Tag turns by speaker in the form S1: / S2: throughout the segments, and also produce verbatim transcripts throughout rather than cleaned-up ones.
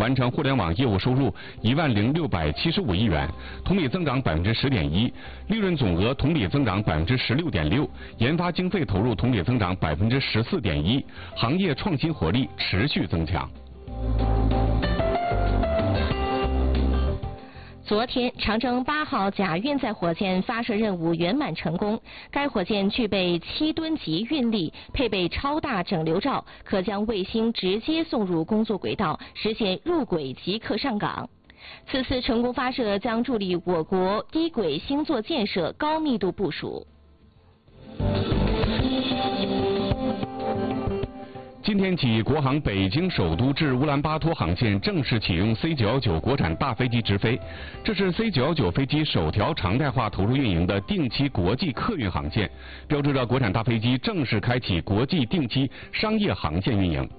S1: 完成互联网业务收入一万零六百七十五亿元，同比增长百分之十点一，利润总额同比增长百分之十六点六，研发经费投入同比增长百分之十四点一，行业创新活力持续增强。
S2: 昨天，长征八号甲运载火箭发射任务圆满成功。该火箭具备七吨级运力，配备超大整流罩，可将卫星直接送入工作轨道，实现入轨即刻上岗。此次成功发射将助力我国低轨星座建设高密度部署。
S1: 今天起，国航北京首都至乌兰巴托航线正式启用 C 九一九国产大飞机直飞，这是 C 九一九飞机首条常态化投入运营的定期国际客运航线，标志着国产大飞机正式开启国际定期商业航线运营。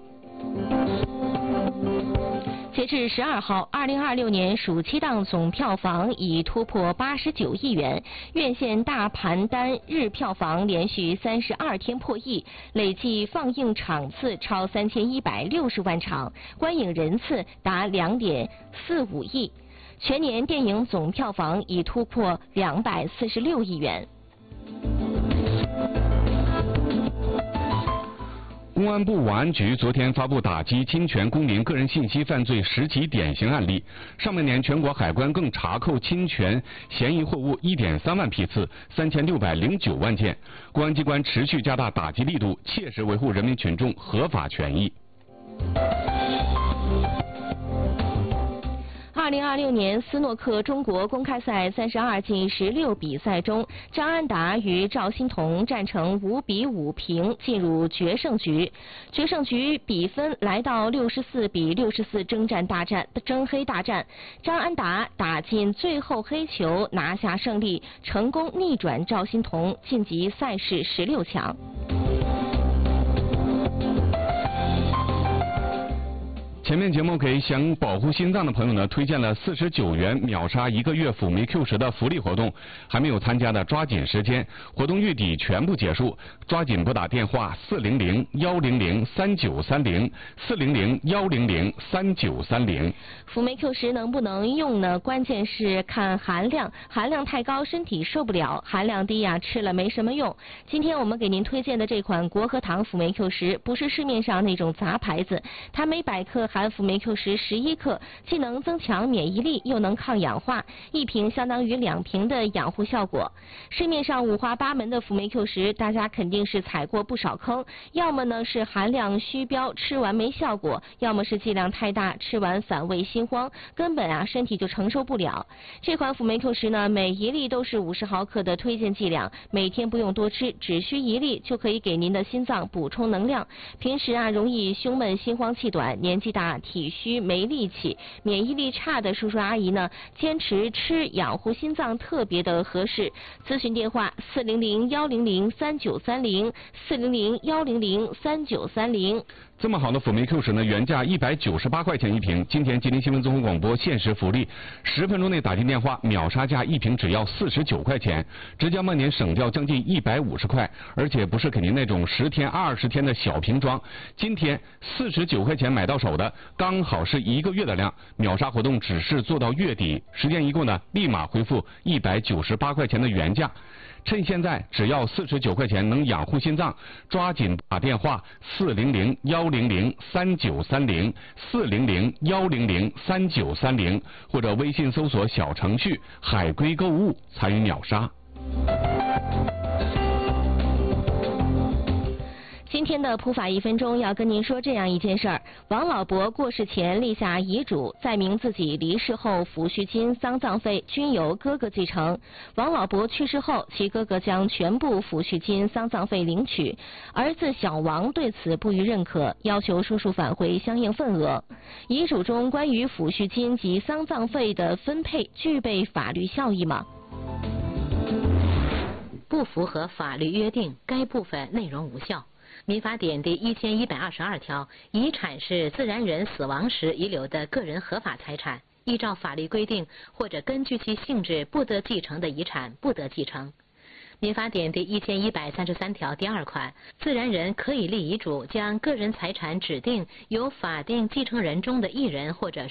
S2: 截至十二号，二零二六年暑期档总票房已突破八十九亿元，院线大盘单日票房连续三十二天破亿，累计放映场次超三千一百六十万场，观影人次达两点四五亿，全年电影总票房已突破两百四十六亿元。
S1: 公安部网安局昨天发布打击侵权公民个人信息犯罪十起典型案例。上半年全国海关更查扣侵权嫌疑货物一点三万批次，三千六百零九万件。公安机关持续加大打击力度，切实维护人民群众合法权益。
S2: 二零二六年斯诺克中国公开赛三十二进十六比赛中，张安达与赵欣彤战成五比五平，进入决胜局。决胜局比分来到六十四比六十四，征战大战，争黑大战。张安达打进最后黑球，拿下胜利，成功逆转赵欣彤，晋级赛事十六强。
S1: 前面节目给想保护心脏的朋友呢推荐了四十九元秒杀一个月辅酶 Q 十的福利活动，还没有参加的抓紧时间，活动月底全部结束，抓紧拨打电话四零零幺零零三九三零四零零幺零零三九三零。
S2: 辅酶 Q 十能不能用呢？关键是看含量，含量太高身体受不了，含量低呀、啊、吃了没什么用。今天我们给您推荐的这款国和堂辅酶 Q 十不是市面上那种杂牌子，它每百克含辅酶 Q 十十一克，既能增强免疫力，又能抗氧化，一瓶相当于两瓶的养护效果。市面上五花八门的辅酶 Q 十，大家肯定是踩过不少坑，要么呢是含量虚标，吃完没效果；要么是剂量太大，吃完反胃心慌，根本啊身体就承受不了。这款辅酶 Q 十呢，每一粒都是五十毫克的推荐剂量，每天不用多吃，只需一粒就可以给您的心脏补充能量。平时啊容易胸闷、心慌气短，年纪大体虚没力气，免疫力差的叔叔阿姨呢，坚持吃养护心脏特别的合适。咨询电话四零零幺零零三九三零四零零幺零零三九三零。
S1: 这么好的辅酶 Q 十呢，原价一百九十八块钱一瓶，今天吉林新闻综合广播限时福利，十分钟内打进电话，秒杀价一瓶只要四十九块钱，直销万年省掉将近一百五十块，而且不是给您那种十天、二十天的小瓶装，今天四十九块钱买到手的，刚好是一个月的量，秒杀活动只是做到月底，时间一过呢，立马恢复一百九十八块钱的原价。趁现在只要四十九块钱能养护心脏，抓紧打电话四零零幺零零三九三零四零零幺零零三九三零，或者微信搜索小程序海龟购物参与秒杀。
S2: 今天的普法一分钟要跟您说这样一件事儿：王老伯过世前立下遗嘱，载明自己离世后抚恤金、丧葬费均由哥哥继承。王老伯去世后，其哥哥将全部抚恤金、丧葬费领取。儿子小王对此不予认可，要求叔叔返回相应份额。遗嘱中关于抚恤金及丧葬费的分配具备法律效益吗？
S3: 不符合法律约定，该部分内容无效。民法典第一千一百二十二条，遗产是自然人死亡时遗留的个人合法财产，依照法律规定或者根据其性质不得继承的遗产不得继承。民法典第一千一百三十三条第二款，自然人可以立遗嘱，将个人财产指定由法定继承人中的一人或者